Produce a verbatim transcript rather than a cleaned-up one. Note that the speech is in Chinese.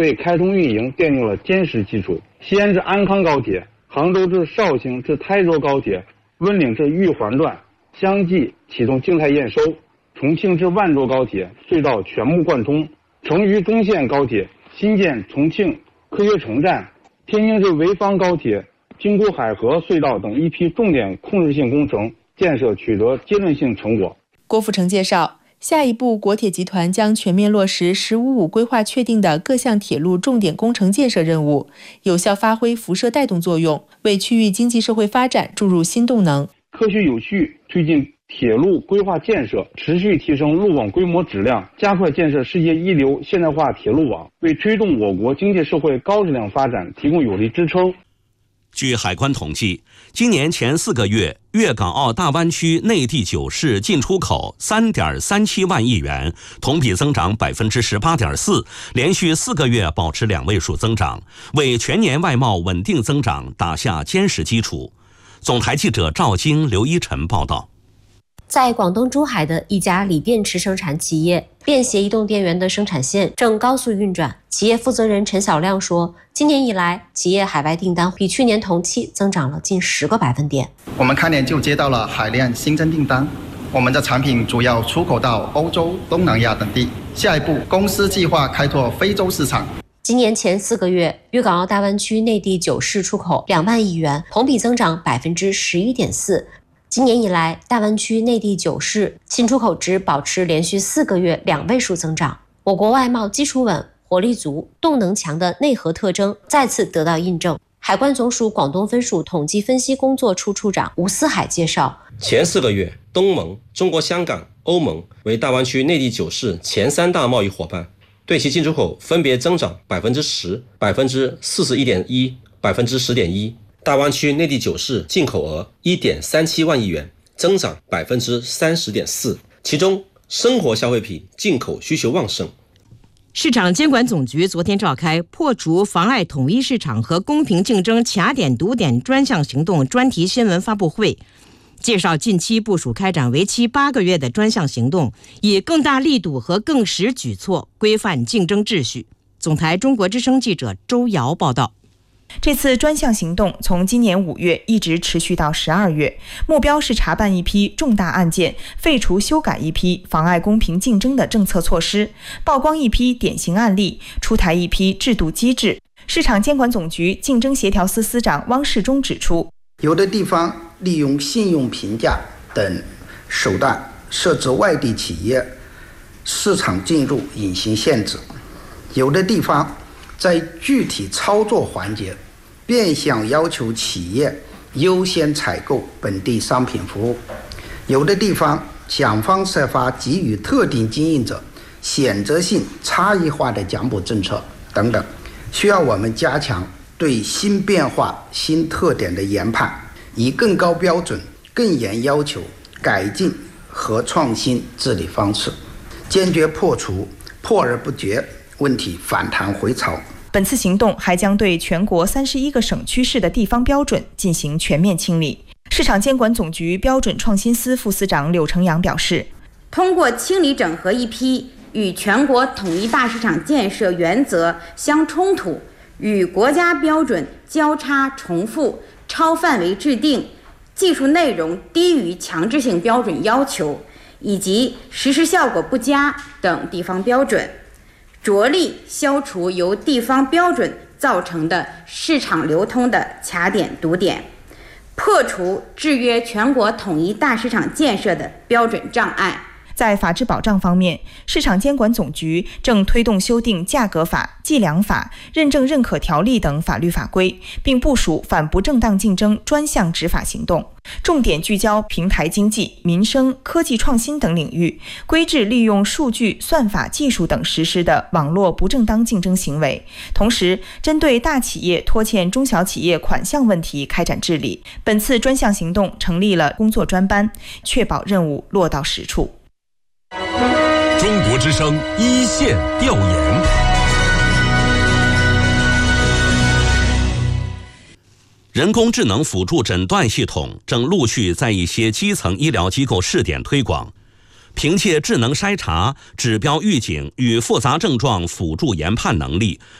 为开通运营奠定了坚实基础。西安至安康高铁、杭州至绍兴至台州高铁、温岭至玉环段相继启动静态验收，重庆至万州高铁隧道全部贯通，成渝中线高铁新建重庆科学城站、天津至潍坊高铁、京沽海河隧道等一批重点控制性工程建设取得阶段性成果。 郭富城介绍，下一步国铁集团将全面落实“十五五”规划确定的各项铁路重点工程建设任务，有效发挥辐射带动作用，为区域经济社会发展注入新动能。 科学有序推进铁路规划建设，持续提升路网规模质量，加快建设世界一流现代化铁路网，为推动我国经济社会高质量发展提供有力支撑。 据海关统计，今年前四个月，粤港澳大湾区内地九市进出口 三点三七万亿元，同比增长 百分之十八点四， 连续四个月保持两位数增长，为全年外贸稳定增长打下坚实基础。总台记者赵晶、刘一晨报道。 在广东珠海的一家锂电池生产企业，便携移动电源的生产线正高速运转。企业负责人陈晓亮说，今年以来，企业海外订单比去年同期增长了近十个百分点。 我们开年就接到了海量新增订单，我们的产品主要出口到欧洲、东南亚等地。下一步，公司计划开拓非洲市场。 今年前四个月，粤港澳大湾区内地九市出口两万亿元，同比增长 百分之十一点四。今年以来，大湾区内地九市进出口值保持连续四个月两位数增长。我国外贸基础稳、活力足、动能强的内核特征再次得到印证。海关总署广东分署统计分析工作处处长吴思海介绍， 前四个月，东盟、中国香港、欧盟为大湾区内地九市前三大贸易伙伴，对其进出口分别增长 百分之十、百分之四十一点一、百分之十点一。大湾区内地九市进口额 一点三七万亿元，增长 百分之三十点四， 其中生活消费品进口需求旺盛。 市场监管总局昨天召开破除妨碍统一市场和公平竞争卡点堵点专项行动专题新闻发布会，介绍近期部署开展为期八个月的专项行动，以更大力度和更实举措规范竞争秩序。总台中国之声记者周瑶报道。 这次专项行动从今年五月一直持续到十二月，目标是查办一批重大案件，废除修改一批妨碍公平竞争的政策措施，曝光一批典型案例，出台一批制度机制。市场监管总局竞争协调司司长汪世忠指出， 有的地方利用信用评价等手段设置外地企业市场进入隐形限制，有的地方在具体操作环节变相要求企业优先采购本地商品服务，有的地方想方设法给予特定经营者选择性差异化的奖补政策等等，需要我们加强对新变化新特点的研判，以更高标准更严要求改进和创新治理方式，坚决破除破而不绝问题反弹回潮。 本次行动还将对全国三十一个省区市的地方标准进行全面清理。市场监管总局标准创新司副司长柳成阳表示， 通过清理整合一批与全国统一大市场建设原则相冲突、与国家标准交叉重复、超范围制定、技术内容低于强制性标准要求以及实施效果不佳等地方标准，着力消除由地方标准造成的市场流通的卡点堵点，破除制约全国统一大市场建设的标准障碍。 在法治保障方面，市场监管总局正推动修订价格法、计量法、认证认可条例等法律法规，并部署反不正当竞争专项执法行动，重点聚焦平台经济、民生、科技创新等领域，规制利用数据、算法技术等实施的网络不正当竞争行为，同时针对大企业拖欠中小企业款项问题开展治理。本次专项行动成立了工作专班，确保任务落到实处。 中国之声一线调研。 人工智能辅助诊断系统正陆续在一些基层医疗机构试点推广，凭借智能筛查、指标预警与复杂症状辅助研判能力，